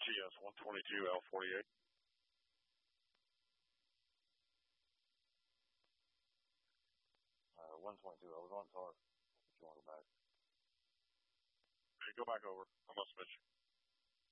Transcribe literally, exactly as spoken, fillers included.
S one twenty-two L forty-eight. Uh, one twenty-two, I was on tar. If you want to go back. Hey, go back over. I must miss you.